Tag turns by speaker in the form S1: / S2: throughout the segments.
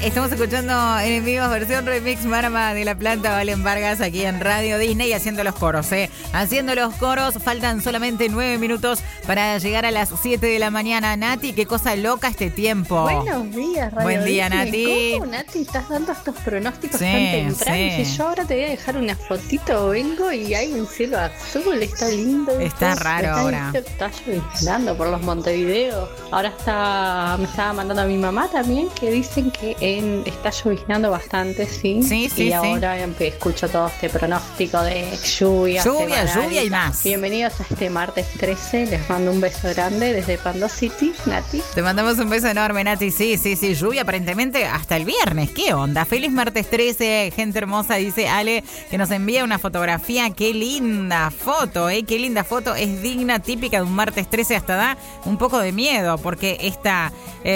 S1: Estamos escuchando Enemigos versión remix Marma de la Planta Valen Vargas aquí en Radio Disney haciendo los coros, haciendo los coros. Faltan solamente 9 minutos para llegar a las 7 de la mañana. Nati, qué cosa loca este tiempo.
S2: Buenos días, Radio
S1: Buen día,
S2: Disney.
S1: Nati.
S2: ¿Cómo, Nati? Estás dando estos pronósticos
S1: Sí,
S2: tan temprano.
S1: sí.
S2: Dije, yo ahora te voy a dejar una fotito, vengo y hay un cielo azul, está lindo.
S1: Está raro ahora.
S2: Está lloviznando por los Montevideo. Ahora me estaba mandando a mi mamá también, que dicen que está lloviznando bastante, sí.
S1: Sí,
S2: y
S1: sí.
S2: ahora escucho todo este pronóstico de lluvia.
S1: Lluvia y más.
S2: Bienvenidos a este martes 13. Les mando un beso grande desde Pando City, Nati.
S1: Te mandamos un beso enorme, Nati. Sí. Lluvia aparentemente hasta el viernes. ¿Qué onda? Feliz martes 13, gente hermosa, dice Ale, que nos envía una fotografía. Qué linda foto, Qué linda foto. Es digna, típica de un martes 13. Hasta da un poco de miedo porque está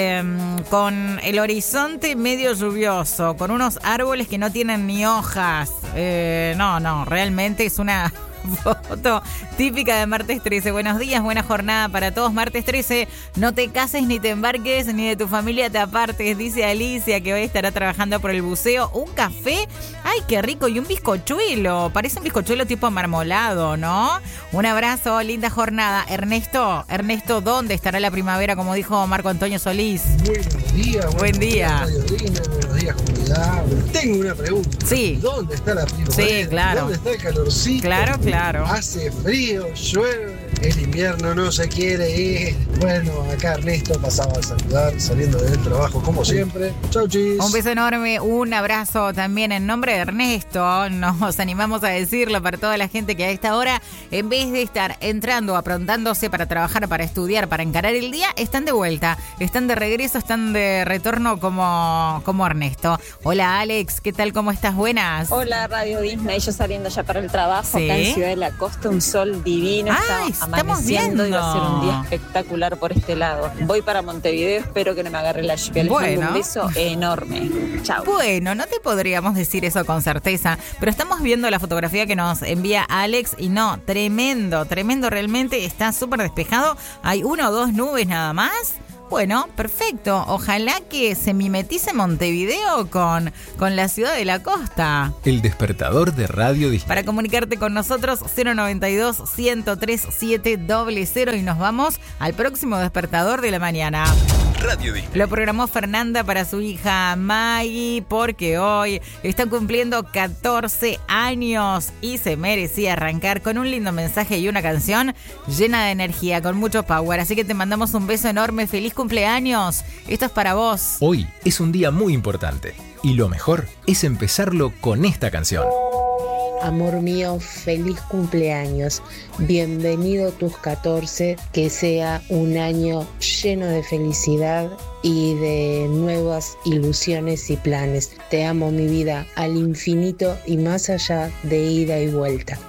S1: con el horizonte medio lluvioso, con unos árboles que no tienen ni hojas. No, realmente es una foto típica de martes 13. Buenos días, buena jornada para todos. Martes 13, no te cases ni te embarques ni de tu familia te apartes, dice Alicia, que hoy estará trabajando por el buceo. Un café, ay, qué rico, y un bizcochuelo, parece un bizcochuelo tipo marmolado, ¿no? Un abrazo, linda jornada. Ernesto, ¿dónde estará la primavera, como dijo Marco Antonio Solís?
S3: Buenos días.
S1: Buen día.
S3: Buenos días, comunidad. Tengo una pregunta.
S1: Sí.
S3: ¿Dónde está la primavera?
S1: Sí, claro.
S3: ¿Dónde está el calorcito?
S1: Claro.
S3: Hace frío, llueve, el invierno no se quiere ir. Bueno, acá Ernesto pasaba a saludar, saliendo del trabajo como siempre. Chau, chis.
S1: Un beso enorme, un abrazo también en nombre de Ernesto. Nos animamos a decirlo para toda la gente que a esta hora, en vez de estar entrando, aprontándose para trabajar, para estudiar, para encarar el día, están de vuelta, están de regreso, están de retorno como Ernesto. Hola Alex, ¿qué tal? ¿Cómo estás? Buenas.
S4: Hola Radio Disney, yo saliendo ya para el trabajo,
S1: Sí.
S4: acá en Ciudad de la Costa, un sol divino,
S1: Ay,
S4: está
S1: estamos
S4: amaneciendo y va a ser un día
S1: viendo.
S4: espectacular por este lado. Voy para Montevideo, espero que no me agarre la lluvia. Les
S1: Bueno.
S4: mando un beso enorme. Chao.
S1: Bueno, no te podríamos decir eso con certeza, pero estamos viendo la fotografía que nos envía Alex y no, tremendo, realmente está súper despejado. Hay 1 o 2 nubes nada más. Bueno, perfecto. Ojalá que se mimetice Montevideo con la ciudad de la costa.
S5: El despertador de Radio Disney.
S1: Para comunicarte con nosotros, 092-103-700 y nos vamos al próximo despertador de la mañana.
S5: Radio Disney.
S1: Lo programó Fernanda para su hija Maggie porque hoy están cumpliendo 14 años y se merecía arrancar con un lindo mensaje y una canción llena de energía, con mucho power. Así que te mandamos un beso enorme, feliz cumpleaños. Esto es para vos.
S5: Hoy es un día muy importante y lo mejor es empezarlo con esta canción.
S6: Amor mío, feliz cumpleaños. Bienvenido tus 14, que sea un año lleno de felicidad y de nuevas ilusiones y planes. Te amo, mi vida, al infinito y más allá de ida y vuelta.